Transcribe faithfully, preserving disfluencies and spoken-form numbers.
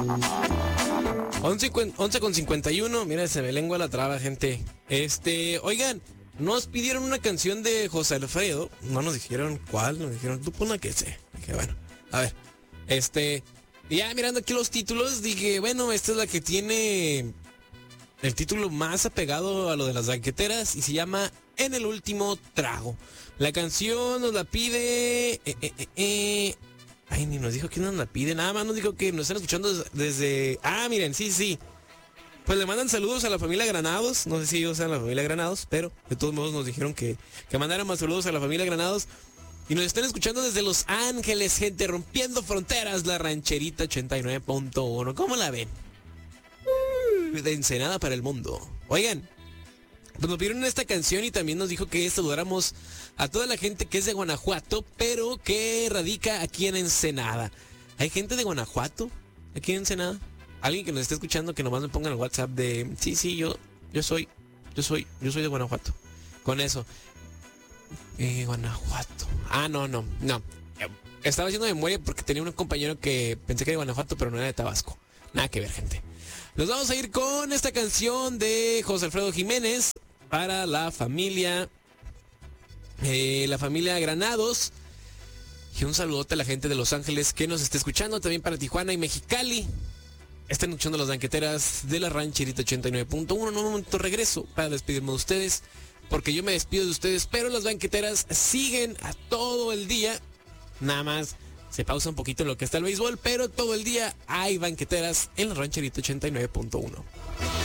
once con cincuenta y uno, mira, se me lengua la traba, gente. Este, oigan, nos pidieron una canción de José Alfredo. No nos dijeron cuál, nos dijeron, tú pon una que sé. Dije, bueno, a ver. Este, ya mirando aquí los títulos, dije, bueno, esta es la que tiene el título más apegado a lo de las banqueteras y se llama En el último trago. La canción nos la pide... Eh, eh, eh, eh. Ay, ni nos dijo quién nos la pide, nada más nos dijo que nos están escuchando desde... Ah, miren, sí, sí. Pues le mandan saludos a la familia Granados. No sé si ellos sean la familia Granados, pero de todos modos nos dijeron que, que mandaran más saludos a la familia Granados. Y nos están escuchando desde Los Ángeles, gente, rompiendo fronteras, la rancherita ochenta y nueve punto uno. ¿Cómo la ven? De Ensenada para el mundo. Oigan, pues nos pidieron esta canción y también nos dijo que saludáramos a toda la gente que es de Guanajuato, pero que radica aquí en Ensenada. ¿Hay gente de Guanajuato aquí en Ensenada? Alguien que nos esté escuchando que nomás me ponga en el WhatsApp de... Sí, sí, yo, yo soy, yo soy, yo soy de Guanajuato. Con eso. Eh, Guanajuato. Ah, no, no, no. Estaba haciendo memoria porque tenía un compañero que pensé que era de Guanajuato, pero no era de Tabasco. Nada que ver, gente. Nos vamos a ir con esta canción de José Alfredo Jiménez para la familia, eh, la familia Granados. Y un saludote a la gente de Los Ángeles que nos está escuchando, también para Tijuana y Mexicali. Están escuchando las banqueteras de la rancherita ochenta y nueve punto uno. En un momento regreso para despedirme de ustedes, porque yo me despido de ustedes, pero las banqueteras siguen a todo el día. Nada más se pausa un poquito lo que está el béisbol, pero todo el día hay banqueteras en la rancherita ochenta y nueve punto uno.